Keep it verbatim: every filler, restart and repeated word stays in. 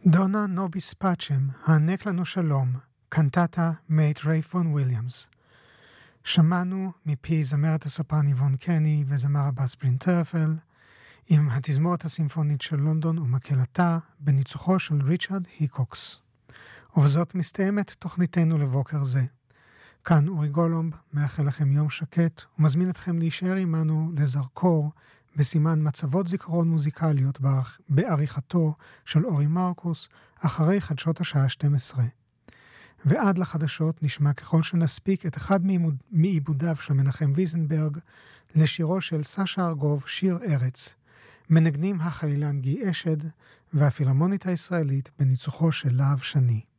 דונה נוביס פאצ'ם, הענק לנו שלום, קנטטה מאת רייפון וויליאמס. שמענו מפי זמרת הסופרן איבון קני וזמר הבאס ברין טרפל, עם התזמורת הסימפונית של לונדון ומקהלתה בניצוחו של ריצ'רד היקוקס. ובזאת מסתיימת תוכניתנו לבוקר זה. כאן אורי גולומב, מאחל לכם יום שקט ומזמין אתכם להישאר עמנו לזרקור בסימן מצבות זיכרון מוזיקליות בעריכתו של אורי מרקוס אחרי חדשות השעה שתים עשרה. ועד לחדשות נשמע ככל שנספיק את אחד מעיבודיו של מנחם ויזנברג לשירו של סשה ארגוב, שיר ארץ. מנגנים החלילן גיא אשד והפילהרמונית הישראלית בניצוחו של להב שני.